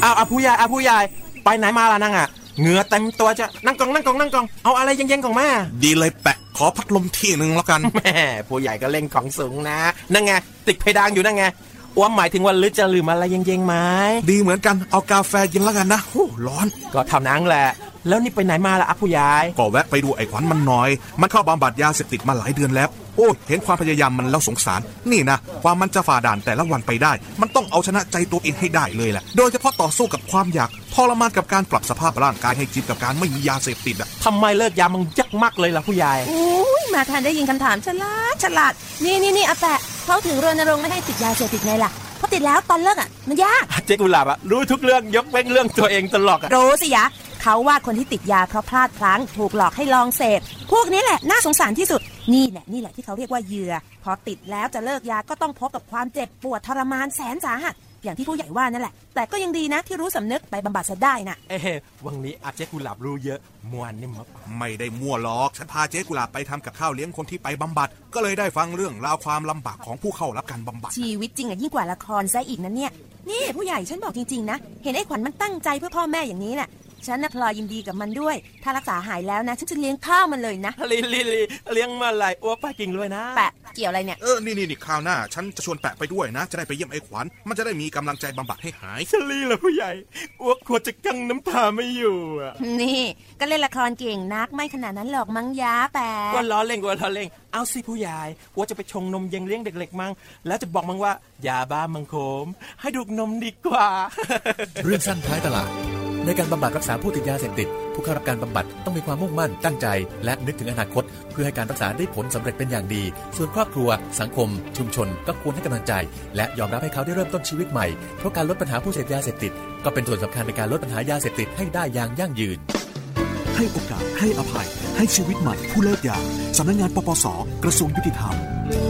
เอาผู้ใหญ่ไปไหนมาล่ะนั่งอ่ะเหงื่อเต็มตัวจะนั่งกองเอาอะไรเย็นๆของแม่ดีเลยแปะขอพัดลมที่นึงแล้วกันแม่ผู้ใหญ่ก็เล่นของสูงนะนั่นไงติดเพดานอยู่นั่นไงอ้วมหมายถึงว่าลึกจะลืมอะไรเย็นๆไหมดีเหมือนกันเอากาแฟเย็นแล้วกันนะโอ้ร้อนก็เท่านั้นแหละแล้วนี่ไปไหนมาล่ะผู้ใหญ่ก็แวะไปดูไอ้ขวัญมันหน่อยมันเข้าบำบัดยาเสพติดมาหลายเดือนแล้วโอ้เห็นความพยายามมันแล้วสงสารนี่นะความมันจะฝ่าด่านแต่ละวันไปได้มันต้องเอาชนะใจตัวเองให้ได้เลยแหละโดยเฉพาะต่อสู้กับความอยากทรมานกับการปรับสภาพร่างกายให้จิตกับการไม่มียาเสพติดอ่ะทำไมเลิกยามันยากมากเลยล่ะผู้ใหญ่มาทันได้ยินคำถามฉลาดนี่อาแปะเขาถึงรณรงค์ไม่ให้ติดยาเสพติดไงล่ะเพราะติดแล้วตอนเลิกอ่ะมันยากเจ๊กุหลาบอ่ะรู้ทุกเรื่องยกเว้นเรื่องตัวเองตลอดรู้สิยะเขาว่าคนที่ติดยาเพราะพลาดพลั้งถูกหลอกให้ลองเสพพวกนี้แหละน่าสงสารที่สุดนี่แหละที่เขาเรียกว่าเหยื่อพอติดแล้วจะเลิกยาก็ต้องพบกับความเจ็บปวดทรมานแสนสาหัสอย่างที่ผู้ใหญ่ว่านั่นแหละแต่ก็ยังดีนะที่รู้สำนึกไปบำบัดซะได้น่ะวันนี้อาเจ๊กุหลาบรู้เยอะม่วนนี่มั้งไม่ได้มั่วหรอกฉันพาเจ๊กุหลาบไปทำกับข้าวเลี้ยงคนที่ไปบำบัดก็เลยได้ฟังเรื่องราวความลำบากของผู้เข้ารับการบำบัดชีวิตจริงยิ่งกว่าละครซะอีกนะเนี่ยนี่ผู้ใหญ่ฉันบอกจริงๆนะเห็นไอ้ขวัญมันตั้งใจเพื่อพ่อแม่อย่างนี้น่ะฉันน่ะพลอยยินดีกับมันด้วยถ้ารักษาหายแล้วนะฉันจะเลี้ยงข้าวมันเลยนะลีเลี้ยงมาอะไรอ้วกป้ากินด้วยนะแปะเกี่ยวอะไรเนี่ยนี่คราวหน้าฉันจะชวนแปะไปด้วยนะจะได้ไปเยี่ยมไอ้ขวัญมันจะได้มีกำลังใจบำบัดให้หายชลีล่ะผู้ใหญ่อ้วกควรจะกั้งน้ำตาไม่อยู่อ่ะนี่ก็เล่นละครเก่งนักไม่ขนาดนั้นหรอกมั้งยาแปะก็ล้อเล่นเอาสิผู้ใหญ่อ้วกจะไปชงนมเย็นเลี้ยงเด็กๆมั้งแล้วจะบอกมั้งว่าอย่าบ้ามังโคมให้ดูนมดีกว่าเรื่องสั้นท้ายตลาดในการบำบัดรักษาผู้ติดยาเสพติดผู้เข้ารับการบำบัดต้องมีความมุ่งมั่นตั้งใจและนึกถึงอนาคตเพื่อให้การรักษาได้ผลสำเร็จเป็นอย่างดีส่วนครอบครัวสังคมชุมชนก็ควรให้กำลังใจและยอมรับให้เขาได้เริ่มต้นชีวิตใหม่เพราะการลดปัญหาผู้เสพยาเสพติดก็เป็นส่วนสำคัญในการลดปัญหายาเสพติดให้ได้อย่างยั่งยืนให้โอกาสให้อภัยให้ชีวิตใหม่ผู้เลิกยาสำนักงานปปส.กระทรวงยุติธรรม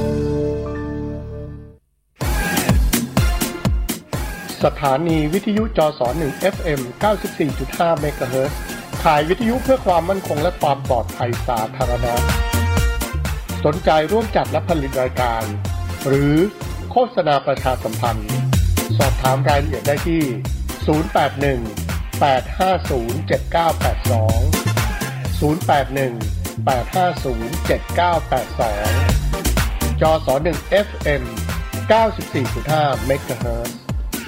สถานีวิทยุจส1 FM 94.5 เมกะเฮิรตซ์ขายวิทยุเพื่อความมั่นคงและความปลอดภัยสาธารณะสนใจร่วมจัดและผลิตรายการหรือโฆษณาประชาสัมพันธ์สอบถามรายละเอียดได้ที่081-850-7982 081-850-7982 จส1 FM 94.5 เมกะเฮิรตซ์